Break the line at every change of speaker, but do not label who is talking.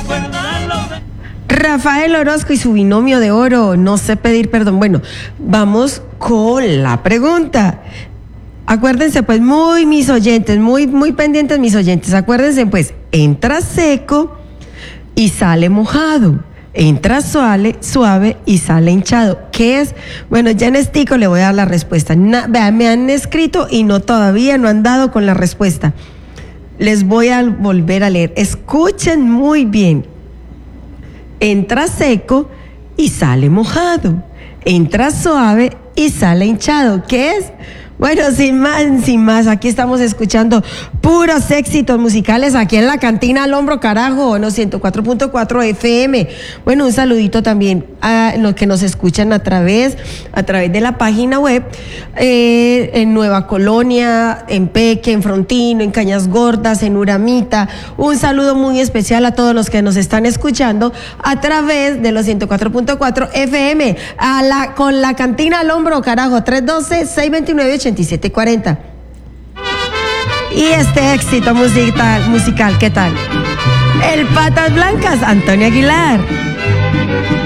Rafael Orozco y su binomio de oro, no sé pedir perdón. Bueno, vamos con la pregunta. Acuérdense pues, muy mis oyentes, muy pendientes mis oyentes, acuérdense pues, entra seco y sale mojado. Entra suave y sale hinchado. ¿Qué es? Bueno, ya en estico le voy a dar la respuesta. Vean, me han escrito y todavía no han dado con la respuesta. Les voy a volver a leer. Escuchen muy bien. Entra seco y sale mojado. Entra suave y sale hinchado. ¿Qué es? Bueno, sin más, aquí estamos escuchando puros éxitos musicales aquí en la cantina al hombro, carajo, no 104.4 FM. Bueno, un saludito también a los que nos escuchan a través de la página web, en Nueva Colonia, en Peque, en Frontino, en Cañas Gordas, en Uramita. Un saludo muy especial a todos los que nos están escuchando a través de los 104.4 FM, con la cantina al hombro, carajo, 312-629-8740. Y este éxito musical, ¿qué tal? El Patas Blancas, Antonio Aguilar.